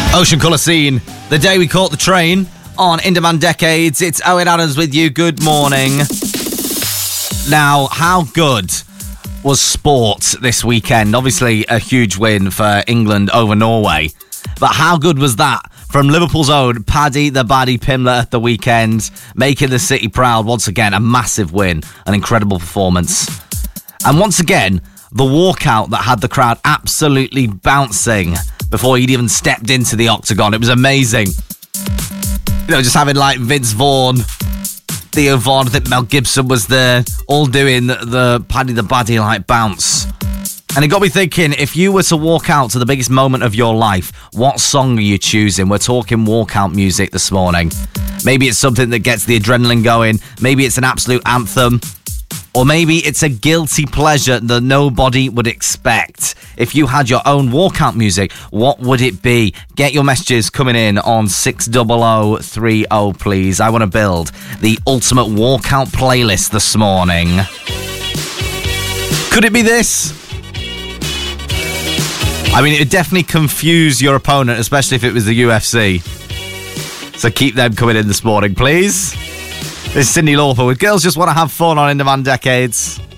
Ocean Colour Scene, the day we caught the train on In Demand Decades. It's Owen Adams with you. Good morning. Now, how good was sport this weekend? Obviously, a huge win for England over Norway. But how good was that from Liverpool's own Paddy the Baddy Pimler at the weekend, making the city proud once again? A massive win, an incredible performance. And once again, the walkout that had the crowd absolutely bouncing before he'd even stepped into the octagon. It was amazing. You know, just having like Vince Vaughn, Theo Vaughn, I think Mel Gibson was there, all doing the Paddy the Baddy like bounce. And it got me thinking, if you were to walk out to the biggest moment of your life, what song are you choosing? We're talking walkout music this morning. Maybe it's something that gets the adrenaline going. Maybe it's an absolute anthem. Or maybe it's a guilty pleasure that nobody would expect. If you had your own walkout music, what would it be? Get your messages coming in on 60030, please. I want to build the ultimate walkout playlist this morning. Could it be this? I mean, it would definitely confuse your opponent, especially if it was the UFC. So keep them coming in this morning, please. This is Cyndi Lauper with Girls Just Want to Have Fun on In Demand Decades.